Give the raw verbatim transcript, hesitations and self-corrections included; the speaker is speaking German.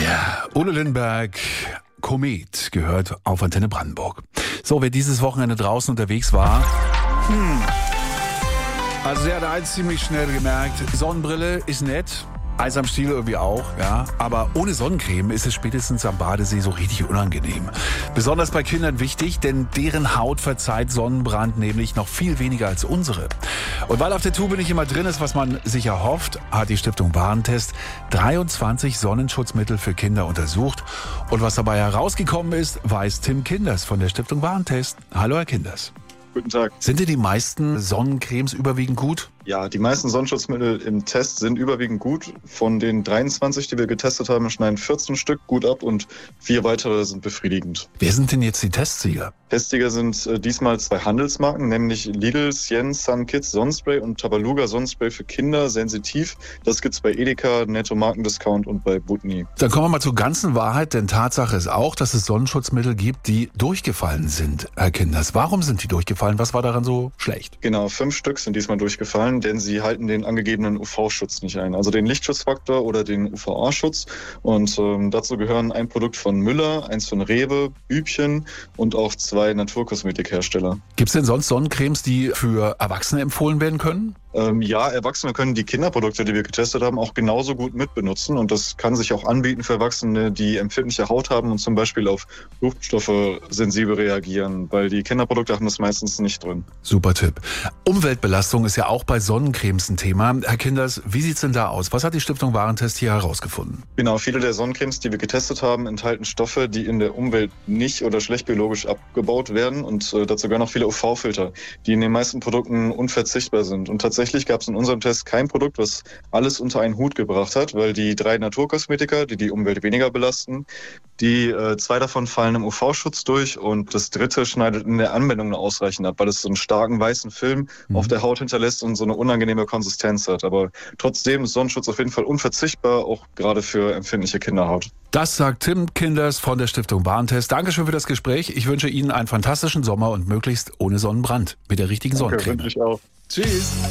Ja, Udo Lindenberg, Komet, gehört auf Antenne Brandenburg. So, wer dieses Wochenende draußen unterwegs war, hm, also der hat eins ziemlich schnell gemerkt, Sonnenbrille ist nett, Eis am Stiel irgendwie auch, ja, aber ohne Sonnencreme ist es spätestens am Badesee so richtig unangenehm. Besonders bei Kindern wichtig, denn deren Haut verzeiht Sonnenbrand nämlich noch viel weniger als unsere. Und weil auf der Tube nicht immer drin ist, was man sich erhofft, hat die Stiftung Warentest dreiundzwanzig Sonnenschutzmittel für Kinder untersucht. Und was dabei herausgekommen ist, weiß Tim Kinders von der Stiftung Warentest. Hallo, Herr Kinders. Guten Tag. Sind dir die meisten Sonnencremes überwiegend gut? Ja, die meisten Sonnenschutzmittel im Test sind überwiegend gut. Von den dreiundzwanzig, die wir getestet haben, schneiden vierzehn Stück gut ab und vier weitere sind befriedigend. Wer sind denn jetzt die Testsieger? Testsieger sind äh, diesmal zwei Handelsmarken, nämlich Lidl, Sien, Sun Kids Sonnenspray und Tabaluga Sonnenspray für Kinder, sensitiv. Das gibt's bei Edeka, Netto Markendiscount und bei Butni. Dann kommen wir mal zur ganzen Wahrheit, denn Tatsache ist auch, dass es Sonnenschutzmittel gibt, die durchgefallen sind, Herr Kinders. Warum sind die durchgefallen? Was war daran so schlecht? Genau, fünf Stück sind diesmal durchgefallen, denn sie halten den angegebenen U V-Schutz nicht ein, also den Lichtschutzfaktor oder den U V A-Schutz. Und ähm, dazu gehören ein Produkt von Müller, eins von Rewe, Bübchen und auch zwei Naturkosmetikhersteller. Gibt es denn sonst Sonnencremes, die für Erwachsene empfohlen werden können? Ähm, ja, Erwachsene können die Kinderprodukte, die wir getestet haben, auch genauso gut mitbenutzen. Und das kann sich auch anbieten für Erwachsene, die empfindliche Haut haben und zum Beispiel auf Duftstoffe sensibel reagieren, weil die Kinderprodukte haben das meistens nicht drin. Super Tipp. Umweltbelastung ist ja auch bei Sonnencremes ein Thema. Herr Kinders, wie sieht's denn da aus? Was hat die Stiftung Warentest hier herausgefunden? Genau, viele der Sonnencremes, die wir getestet haben, enthalten Stoffe, die in der Umwelt nicht oder schlecht biologisch abgebaut werden. Und äh, dazu gehören auch viele U V-Filter, die in den meisten Produkten unverzichtbar sind. Und tatsächlich Tatsächlich gab es in unserem Test kein Produkt, was alles unter einen Hut gebracht hat, weil die drei Naturkosmetika, die die Umwelt weniger belasten, die äh, zwei davon fallen im U V-Schutz durch und das dritte schneidet in der Anwendung nur ausreichend ab, weil es so einen starken weißen Film mhm. auf der Haut hinterlässt und so eine unangenehme Konsistenz hat. Aber trotzdem ist Sonnenschutz auf jeden Fall unverzichtbar, auch gerade für empfindliche Kinderhaut. Das sagt Tim Kinders von der Stiftung Warentest. Dankeschön für das Gespräch. Ich wünsche Ihnen einen fantastischen Sommer und möglichst ohne Sonnenbrand mit der richtigen Danke, Sonnencreme. wünsche ich auch. Tschüss.